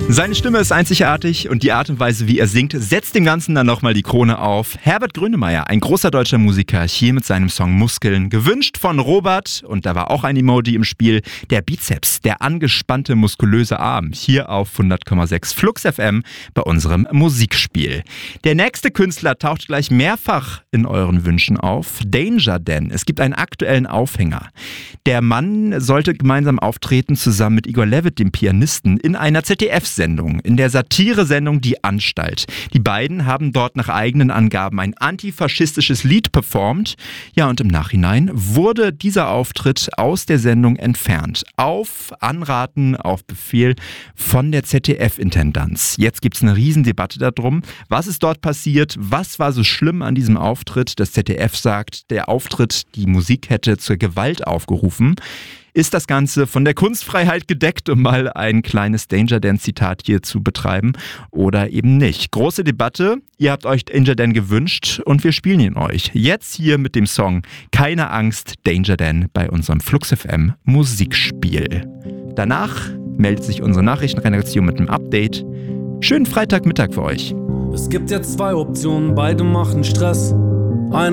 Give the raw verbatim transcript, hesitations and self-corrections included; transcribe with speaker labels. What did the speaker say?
Speaker 1: Seine Stimme ist einzigartig und die Art und Weise, wie er singt, setzt dem Ganzen dann nochmal die Krone auf. Herbert Grönemeyer, ein großer deutscher Musiker, hier mit seinem Song Muskeln, gewünscht von Robert, und da war auch ein Emoji im Spiel, der Bizeps, der angespannte, muskulöse Arm, hier auf hundert Komma sechs Flux F M bei unserem Musikspiel. Der nächste Künstler taucht gleich mehrfach in euren Wünschen auf, Danger Dan. Es gibt einen aktuellen Aufhänger. Der Mann sollte gemeinsam auftreten, zusammen mit Igor Levit, dem Pianisten, in einer Z D F-Sendung, in der Satire-Sendung Die Anstalt. Die beiden haben dort nach eigenen Angaben ein antifaschistisches Lied performt. Ja, und im Nachhinein wurde dieser Auftritt aus der Sendung entfernt. Auf Anraten, auf Befehl von der Z D F-Intendanz. Jetzt gibt es eine Riesendebatte darum. Was ist dort passiert? Was war so schlimm an diesem Auftritt? Das Z D F sagt, der Auftritt, die Musik hätte zur Gewalt aufgerufen. Ist das Ganze von der Kunstfreiheit gedeckt, um mal ein kleines Danger Dan-Zitat hier zu betreiben, oder eben nicht? Große Debatte. Ihr habt euch Danger Dan gewünscht und wir spielen ihn euch. Jetzt hier mit dem Song Keine Angst, Danger Dan bei unserem Flux F M Musikspiel. Danach meldet sich unsere Nachrichtenredaktion mit einem Update. Schönen Freitagmittag für euch.
Speaker 2: Es gibt jetzt zwei Optionen, beide machen Stress.